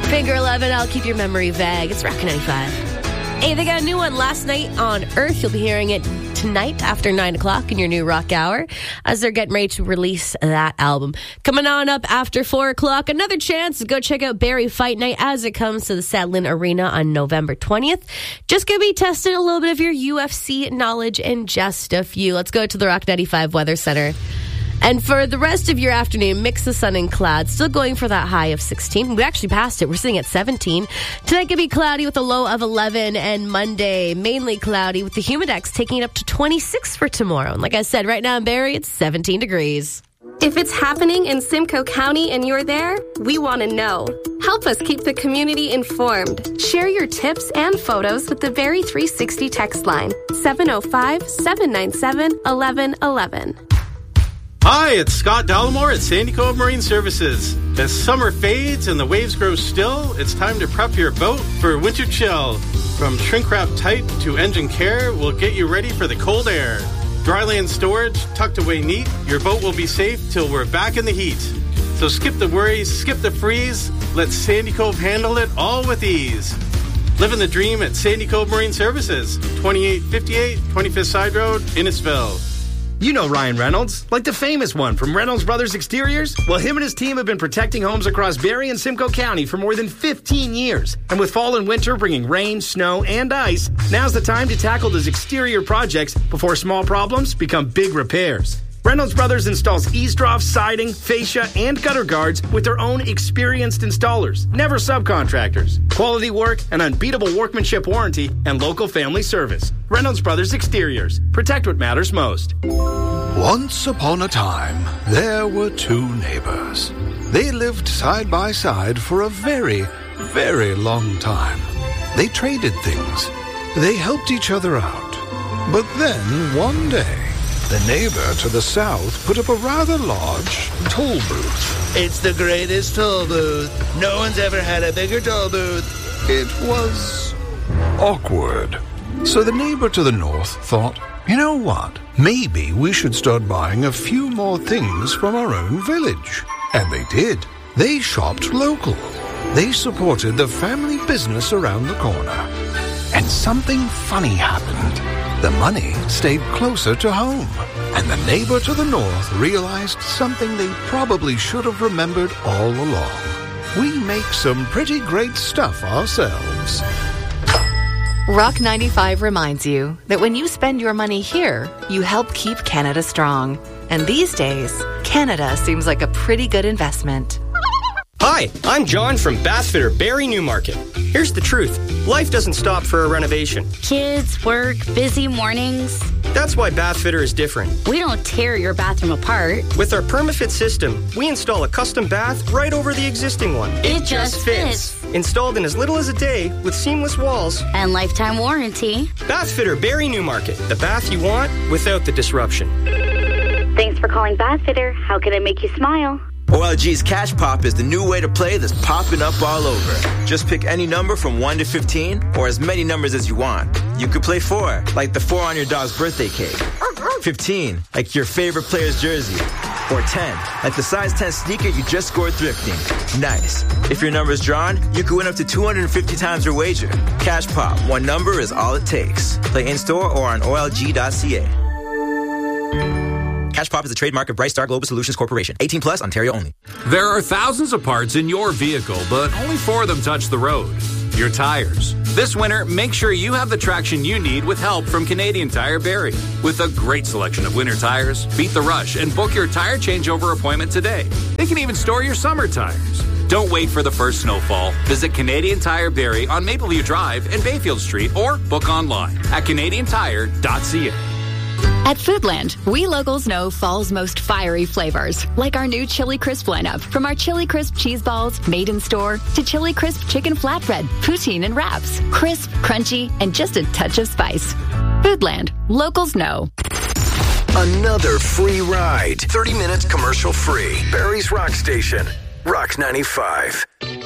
Finger 11, I'll keep your memory vague. It's Rock 95. Hey, they got a new one last night on Earth. You'll be hearing it tonight after 9 o'clock in your new Rock Hour as they're getting ready to release that album. Coming on up after 4 o'clock, another chance to go check out Barrie Fight Night as it comes to the Sadlin Arena on November 20th. Just going to be testing a little bit of your UFC knowledge in just a few. Let's go to the Rock 95 Weather Center. And for the rest of your afternoon, mix of sun and clouds. Still going for that high of 16. We actually passed it. We're sitting at 17. Tonight could be cloudy with a low of 11. And Monday, mainly cloudy with the humidex taking it up to 26 for tomorrow. And like I said, right now in Barrie, it's 17 degrees. If it's happening in Simcoe County and you're there, we want to know. Help us keep the community informed. Share your tips and photos with the Barrie 360 text line, 705-797-1111. Hi, it's Scott Dallimore at Sandy Cove Marine Services. As summer fades and the waves grow still, it's time to prep your boat for winter chill. From shrink wrap tight to engine care, we'll get you ready for the cold air. Dryland storage, tucked away neat, your boat will be safe till we're back in the heat. So skip the worries, skip the freeze, let Sandy Cove handle it all with ease. Living the dream at Sandy Cove Marine Services, 2858 25th Side Road, Innisfil. You know Ryan Reynolds, like the famous one from Reynolds Brothers Exteriors. Well, him and his team have been protecting homes across Barrie and Simcoe County for more than 15 years. And with fall and winter bringing rain, snow, and ice, now's the time to tackle those exterior projects before small problems become big repairs. Reynolds Brothers installs eavesdrops, siding, fascia, and gutter guards with their own experienced installers, never subcontractors. Quality work, an unbeatable workmanship warranty, and local family service. Reynolds Brothers Exteriors. Protect what matters most. Once upon a time, there were two neighbors. They lived side by side for a very, very long time. They traded things. They helped each other out. But then, one day, the neighbor to the south put up a rather large toll booth. It's the greatest toll booth. No one's ever had a bigger toll booth. It was awkward. So the neighbor to the north thought, you know what? Maybe we should start buying a few more things from our own village. And they did. They shopped local. They supported the family business around the corner. And something funny happened. The money stayed closer to home, and the neighbor to the north realized something they probably should have remembered all along. We make some pretty great stuff ourselves. Rock 95 reminds you that when you spend your money here, you help keep Canada strong. And these days, Canada seems like a pretty good investment. Hi, I'm John from Bathfitter Barrie Newmarket. Here's the truth. Life doesn't stop for a renovation. Kids, work, busy mornings. That's why Bathfitter is different. We don't tear your bathroom apart. With our PermaFit system, we install a custom bath right over the existing one. It just fits. Installed in as little as a day with seamless walls. And lifetime warranty. Bathfitter Barrie Newmarket. The bath you want without the disruption. Thanks for calling Bathfitter. How can I make you smile? OLG's Cash Pop is the new way to play that's popping up all over. Just pick any number from 1 to 15 or as many numbers as you want. You could play 4, like the 4 on your dog's birthday cake. 15, like your favorite player's jersey. Or 10, like the size 10 sneaker you just scored thrifting. Nice. If your number's drawn, you could win up to 250 times your wager. Cash Pop, one number is all it takes. Play in-store or on OLG.ca. Cash Pop is a trademark of Bright Star Global Solutions Corporation. 18 plus, Ontario only. There are thousands of parts in your vehicle, but only 4 of them touch the road. Your tires. This winter, make sure you have the traction you need with help from Canadian Tire Barrie. With a great selection of winter tires, beat the rush and book your tire changeover appointment today. They can even store your summer tires. Don't wait for the first snowfall. Visit Canadian Tire Barrie on Mapleview Drive and Bayfield Street or book online at canadiantire.ca. At Foodland, we locals know fall's most fiery flavors, like our new Chili Crisp lineup, from our Chili Crisp cheese balls, made in store, to Chili Crisp chicken flatbread, poutine, and wraps. Crisp, crunchy, and just a touch of spice. Foodland, locals know. Another free ride. 30 minutes commercial free. Barrie's Rock Station. Rock 95.